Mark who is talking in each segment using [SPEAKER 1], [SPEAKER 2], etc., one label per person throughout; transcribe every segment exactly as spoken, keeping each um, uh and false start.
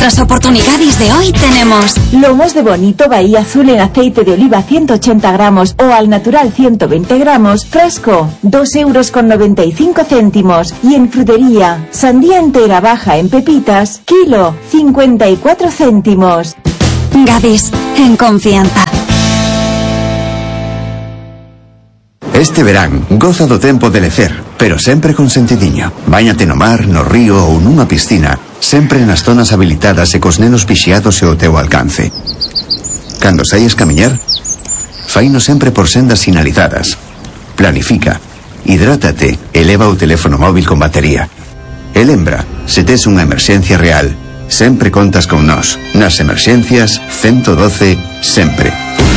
[SPEAKER 1] nuestras oportunidades de hoy tenemos
[SPEAKER 2] lomos de bonito Bahía Azul en aceite de oliva ciento ochenta gramos o al natural ciento veinte gramos, frasco, dos euros con noventa y cinco céntimos. Y en frutería, sandía entera baja en pepitas, kilo, cincuenta y cuatro céntimos.
[SPEAKER 1] Gadis, en confianza.
[SPEAKER 3] Este verán, goza do tempo de lecer, pero sempre con sentidiño. Báñate no mar, no río ou nunha piscina, sempre nas zonas habilitadas e cos nenos vixiados e ao teu alcance. Cando saies camiñar, faino sempre por sendas sinalizadas. Planifica, hidrátate e leva o teléfono móvil con batería. E lembra, se tes unha emerxencia real, sempre contas con nós. Nas emerxencias, ciento doce, sempre.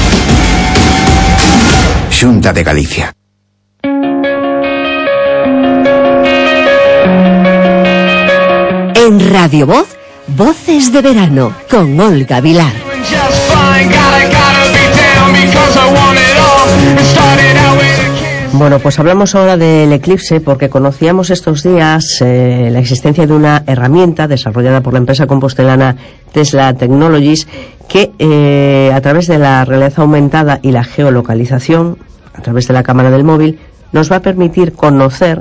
[SPEAKER 3] Xunta de Galicia.
[SPEAKER 4] En Radio Voz, Voces de Verano, con Olga Vilar.
[SPEAKER 5] Bueno, pues hablamos ahora del eclipse porque conocíamos estos días eh, la existencia de una herramienta desarrollada por la empresa compostelana Tesla Technologies que eh, a través de la realidad aumentada y la geolocalización, a través de la cámara del móvil, nos va a permitir conocer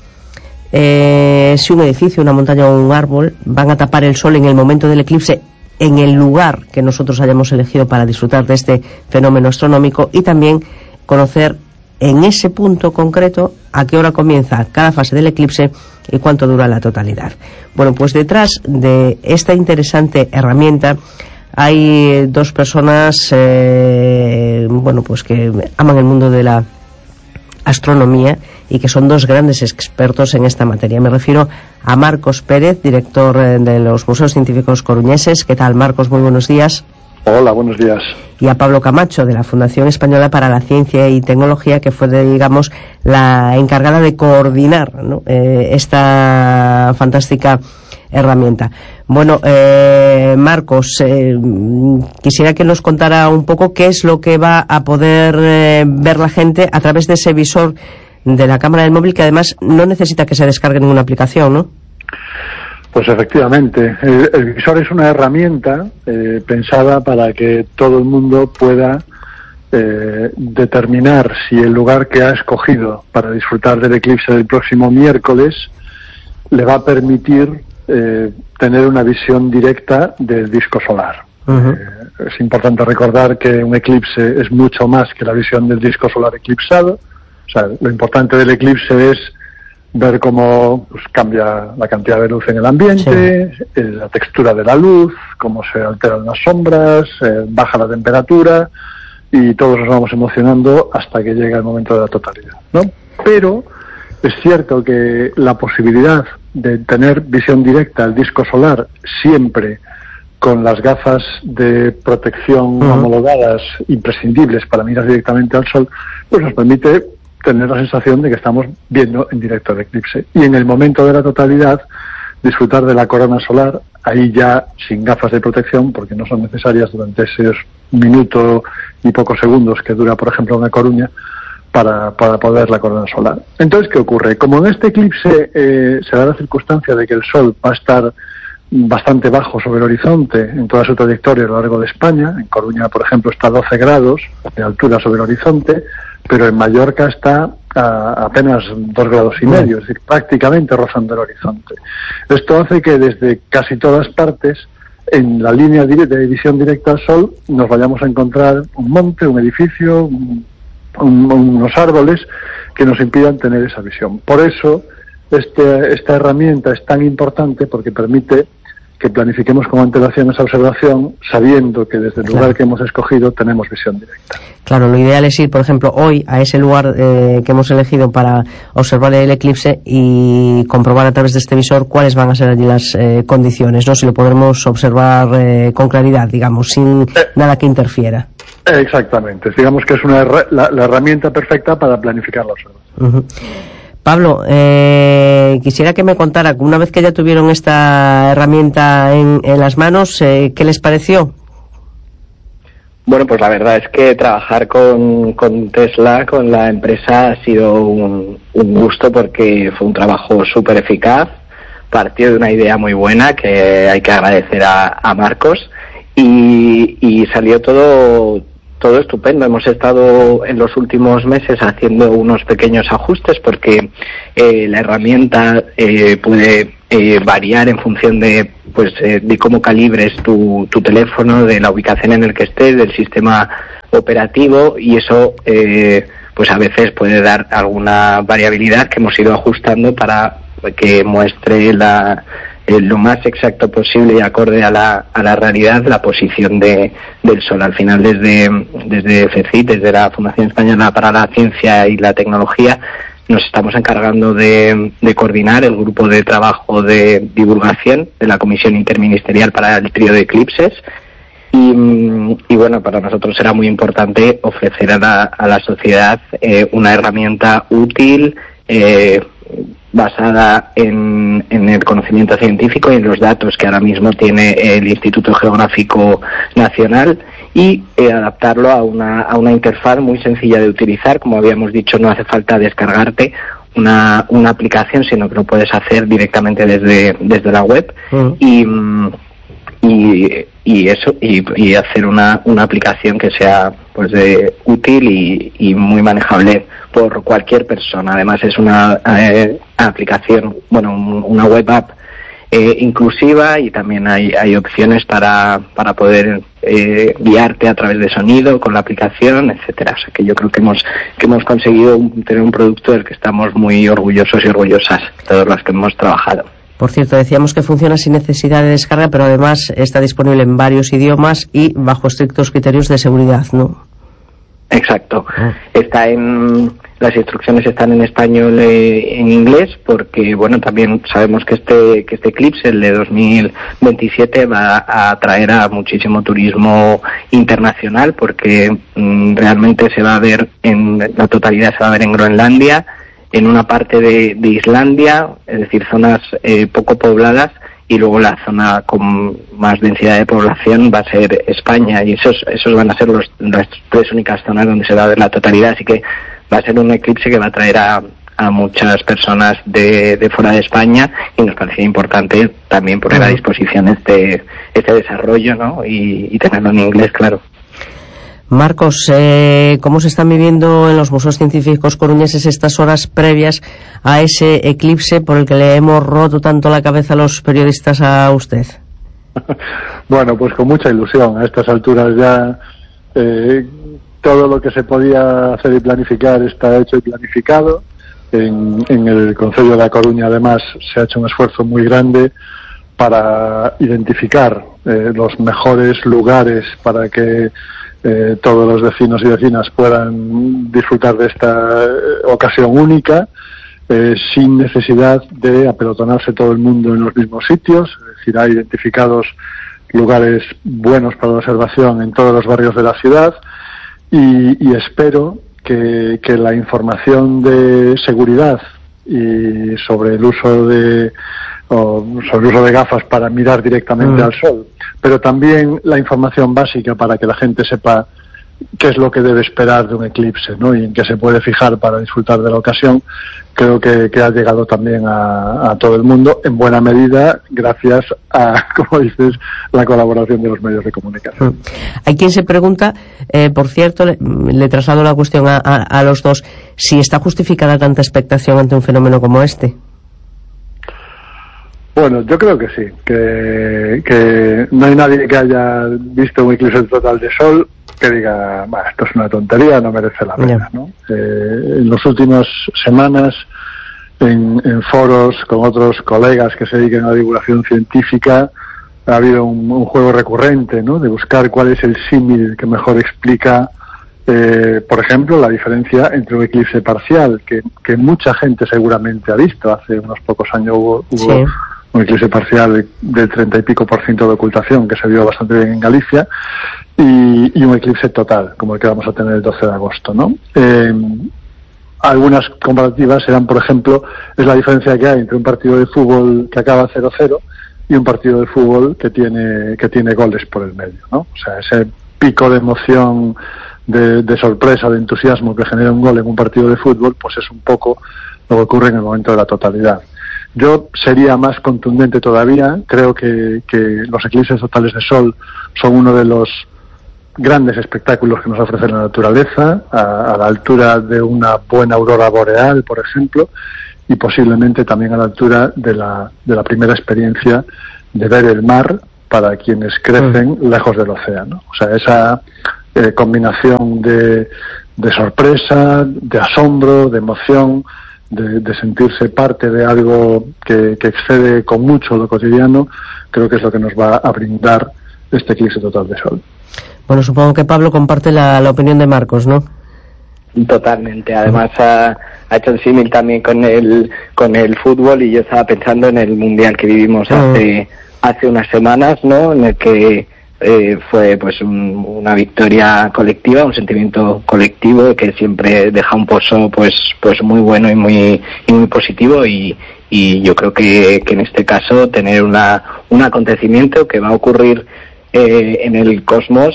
[SPEAKER 5] eh, si un edificio, una montaña o un árbol van a tapar el sol en el momento del eclipse en el lugar que nosotros hayamos elegido para disfrutar de este fenómeno astronómico, y también conocer en ese punto concreto a qué hora comienza cada fase del eclipse y cuánto dura la totalidad. Bueno, pues detrás de esta interesante herramienta hay dos personas eh, bueno, pues que aman el mundo de la astronomía y que son dos grandes expertos en esta materia. Me refiero a Marcos Pérez, director de los Museos Científicos Coruñeses. ¿Qué tal, Marcos? Muy buenos días.
[SPEAKER 6] Hola, buenos días.
[SPEAKER 5] Y a Pablo Camacho, de la Fundación Española para la Ciencia y Tecnología, que fue, de, digamos, la encargada de coordinar, ¿no?, eh, esta fantástica herramienta. Bueno, eh, Marcos, eh, quisiera que nos contara un poco qué es lo que va a poder eh, ver la gente a través de ese visor de la cámara del móvil, que además no necesita que se descargue ninguna aplicación, ¿no?
[SPEAKER 6] Pues efectivamente, el, el visor es una herramienta eh, pensada para que todo el mundo pueda eh, determinar si el lugar que ha escogido para disfrutar del eclipse del próximo miércoles le va a permitir eh, tener una visión directa del disco solar. Uh-huh. Eh, es importante recordar que un eclipse es mucho más que la visión del disco solar eclipsado. O sea, lo importante del eclipse es ver cómo pues, cambia la cantidad de luz en el ambiente, sí, eh, la textura de la luz, cómo se alteran las sombras, eh, baja la temperatura, y todos nos vamos emocionando hasta que llega el momento de la totalidad, ¿no? Pero es cierto que la posibilidad de tener visión directa al disco solar siempre con las gafas de protección uh-huh. homologadas imprescindibles para mirar directamente al sol, pues nos permite tener la sensación de que estamos viendo en directo el eclipse. Y en el momento de la totalidad, disfrutar de la corona solar, ahí ya sin gafas de protección, porque no son necesarias durante esos minuto y pocos segundos que dura, por ejemplo, una Coruña, para, para poder ver la corona solar. Entonces, ¿qué ocurre? Como en este eclipse eh, se da la circunstancia de que el sol va a estar bastante bajo sobre el horizonte en toda su trayectoria a lo largo de España, en Coruña, por ejemplo, está a doce grados de altura sobre el horizonte, pero en Mallorca está a apenas dos grados y medio, es decir, prácticamente rozando el horizonte. Esto hace que desde casi todas partes, en la línea de visión directa al sol, nos vayamos a encontrar un monte, un edificio, un, un, unos árboles que nos impidan tener esa visión. Por eso, este, esta herramienta es tan importante, porque permite que planifiquemos con antelación esa observación, sabiendo que desde el lugar claro. que hemos escogido tenemos visión directa.
[SPEAKER 5] Claro, lo ideal es ir, por ejemplo, hoy a ese lugar eh, que hemos elegido para observar el eclipse y comprobar a través de este visor cuáles van a ser allí las eh, condiciones, ¿no? Si lo podremos observar eh, con claridad, digamos, sin eh, nada que interfiera.
[SPEAKER 6] Exactamente, digamos que es una la, la herramienta perfecta para planificar la observación.
[SPEAKER 5] Uh-huh. Pablo, eh, quisiera que me contara, una vez que ya tuvieron esta herramienta en, en las manos, eh, ¿qué les pareció?
[SPEAKER 7] Bueno, pues la verdad es que trabajar con, con Tesla, con la empresa, ha sido un, un gusto, porque fue un trabajo súper eficaz, partió de una idea muy buena que hay que agradecer a, a Marcos y, y salió todo todo estupendo. Hemos estado en los últimos meses haciendo unos pequeños ajustes porque eh, la herramienta eh, puede eh, variar en función de pues eh, de cómo calibres tu, tu teléfono, de la ubicación en el que estés, del sistema operativo, y eso eh, pues a veces puede dar alguna variabilidad que hemos ido ajustando para que muestre la eh, lo más exacto posible y acorde a la a la realidad la posición de del Sol. Al final, desde desde F C I, desde la Fundación Española para la Ciencia y la Tecnología, nos estamos encargando de, de coordinar el grupo de trabajo de divulgación de la Comisión Interministerial para el Trío de Eclipses. Y, y bueno, para nosotros era muy importante ofrecer a la, a la sociedad eh, una herramienta útil, eh, basada en, en el conocimiento científico y en los datos que ahora mismo tiene el Instituto Geográfico Nacional, y eh, adaptarlo a una, a una interfaz muy sencilla de utilizar. Como habíamos dicho, no hace falta descargarte una, una aplicación, sino que lo puedes hacer directamente desde, desde la web. Uh-huh. y Y, y eso y, y hacer una, una aplicación que sea pues de útil y, y muy manejable por cualquier persona. Además es una eh, aplicación, bueno, un, una web app eh, inclusiva, y también hay, hay opciones para, para poder eh, guiarte a través de sonido con la aplicación, etcétera. O sea que yo creo que hemos que hemos conseguido un, tener un producto del que estamos muy orgullosos y orgullosas, todos los que hemos trabajado.
[SPEAKER 5] Por cierto, decíamos que funciona sin necesidad de descarga, pero además está disponible en varios idiomas y bajo estrictos criterios de seguridad, ¿no?
[SPEAKER 7] Exacto. Ah. Está en las instrucciones están en español e en inglés, porque bueno, también sabemos que este que este Eclipse, el de dos mil veintisiete, va a atraer a muchísimo turismo internacional, porque mmm, realmente se va a ver en la totalidad, se va a ver en Groenlandia, en una parte de, de Islandia, es decir, zonas eh, poco pobladas, y luego la zona con más densidad de población va a ser España, y esos esos van a ser los, las tres únicas zonas donde se va a ver la totalidad. Así que va a ser un eclipse que va a traer a, a muchas personas de, de fuera de España, y nos parecía importante también poner a disposición este este desarrollo, ¿no? Y, y tenerlo en inglés, claro.
[SPEAKER 5] Marcos, eh, ¿cómo se están viviendo en los museos científicos coruñeses estas horas previas a ese eclipse por el que le hemos roto tanto la cabeza a los periodistas a usted?
[SPEAKER 6] Bueno, pues con mucha ilusión. A estas alturas ya eh, todo lo que se podía hacer y planificar está hecho y planificado. En, en el Concello de La Coruña, además, se ha hecho un esfuerzo muy grande para identificar eh, los mejores lugares para que Eh, todos los vecinos y vecinas puedan disfrutar de esta eh, ocasión única, eh, sin necesidad de apelotonarse todo el mundo en los mismos sitios. Es decir, hay identificados lugares buenos para la observación en todos los barrios de la ciudad, y, y espero que, que la información de seguridad y sobre el uso de o sobre el uso de gafas para mirar directamente mm. al sol, pero también la información básica para que la gente sepa qué es lo que debe esperar de un eclipse, ¿no? Y en qué se puede fijar para disfrutar de la ocasión, creo que, que ha llegado también a, a todo el mundo, en buena medida gracias a, como dices, la colaboración de los medios de comunicación.
[SPEAKER 5] Mm. Hay quien se pregunta, eh, por cierto, le, le traslado la cuestión a, a, a los dos, si está justificada tanta expectación ante un fenómeno como este.
[SPEAKER 6] Bueno, yo creo que sí, que, que no hay nadie que haya visto un eclipse total de sol que diga, bah, esto es una tontería, no merece la pena, ¿no? Eh, en las últimas semanas, en, en foros con otros colegas que se dedican a la divulgación científica, ha habido un, un juego recurrente, ¿no? De buscar cuál es el símil que mejor explica, eh, por ejemplo, la diferencia entre un eclipse parcial, que, que mucha gente seguramente ha visto. Hace unos pocos años hubo... hubo sí. un eclipse parcial del treinta y pico por ciento de ocultación que se vio bastante bien en Galicia, y, y un eclipse total como el que vamos a tener el doce de agosto, ¿no? Eh, algunas comparativas serán, por ejemplo, es la diferencia que hay entre un partido de fútbol que acaba cero cero y un partido de fútbol que tiene que tiene goles por el medio, ¿no? O sea, ese pico de emoción, de, de sorpresa, de entusiasmo que genera un gol en un partido de fútbol, pues es un poco lo que ocurre en el momento de la totalidad. Yo sería más contundente todavía. Creo que, que los eclipses totales de sol son uno de los grandes espectáculos que nos ofrece la naturaleza, a, a la altura de una buena aurora boreal, por ejemplo, y posiblemente también a la altura de la, de la primera experiencia de ver el mar para quienes crecen mm. lejos del océano. O sea, esa eh, combinación de, de sorpresa, de asombro, de emoción, de, de sentirse parte de algo que, que excede con mucho lo cotidiano, creo que es lo que nos va a brindar este eclipse total de sol. Bueno, supongo que Pablo comparte la, la opinión de Marcos, ¿no?
[SPEAKER 7] Totalmente. Además ha, ha hecho el símil también con el con el fútbol, y yo estaba pensando en el mundial que vivimos hace hace unas semanas, ¿no? En el que eh, fue pues un, una victoria colectiva, un sentimiento colectivo que siempre deja un pozo pues pues muy bueno y muy y muy positivo, y y yo creo que, que en este caso tener una un acontecimiento que va a ocurrir Eh, en el cosmos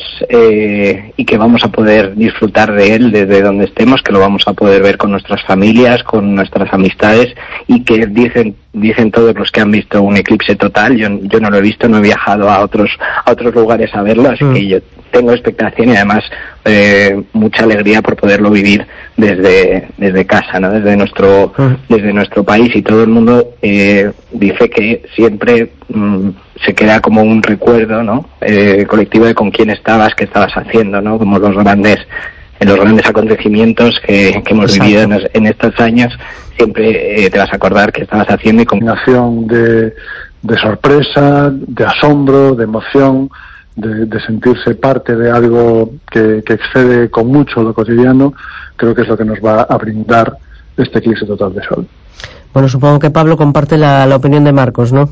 [SPEAKER 7] eh, y que vamos a poder disfrutar de él desde donde estemos, que lo vamos a poder ver con nuestras familias, con nuestras amistades, y que dicen dicen todos los que han visto un eclipse total. Yo, yo no lo he visto, no he viajado a otros a otros lugares a verlo, así mm. que yo tengo expectación y además eh, mucha alegría por poderlo vivir desde desde casa, ¿no? Desde nuestro mm. desde nuestro país, y todo el mundo eh, dice que siempre mm, se queda como un recuerdo, ¿no? Eh, colectivo de con quién estabas, qué estabas haciendo, ¿no? Como los grandes en los grandes acontecimientos que, que hemos Exacto. vivido en, en estos años, siempre eh, te vas a acordar qué estabas haciendo. Y combinación de, de sorpresa, de asombro, de emoción, de, de sentirse parte de algo que, que excede con mucho lo cotidiano, creo que es lo que nos va a brindar este eclipse total de sol. Bueno, supongo que Pablo comparte la, la opinión de Marcos, ¿no?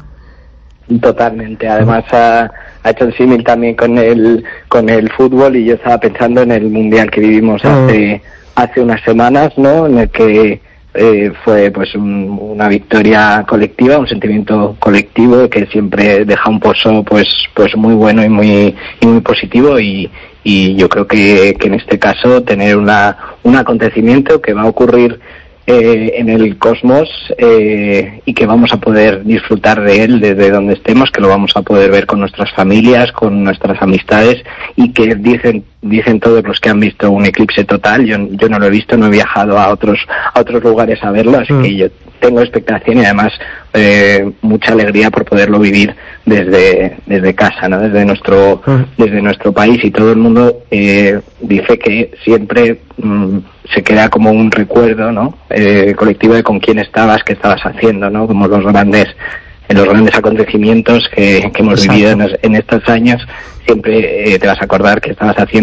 [SPEAKER 7] Totalmente. Además ha, ha hecho el símil también con el con el fútbol, y yo estaba pensando en el mundial que vivimos hace hace unas semanas, ¿no? En el que eh, fue pues un, una victoria colectiva, un sentimiento colectivo que siempre deja un pozo pues pues muy bueno y muy y muy positivo, y y yo creo que, que en este caso tener una un acontecimiento que va a ocurrir Eh, en el cosmos eh, y que vamos a poder disfrutar de él desde donde estemos, que lo vamos a poder ver con nuestras familias, con nuestras amistades, y que dicen dicen todos los que han visto un eclipse total. Yo, yo no lo he visto, no he viajado a otros a otros lugares a verlo, así mm. que yo tengo expectación y además eh, mucha alegría por poderlo vivir desde desde casa, ¿no? Desde nuestro mm. desde nuestro país, y todo el mundo eh, dice que siempre mm, se queda como un recuerdo, ¿no? Eh, colectivo de con quién estabas, qué estabas haciendo, ¿no? Como los grandes en los grandes acontecimientos que, que hemos Exacto. vivido en, en estos años, siempre eh, te vas a acordar qué estabas haciendo.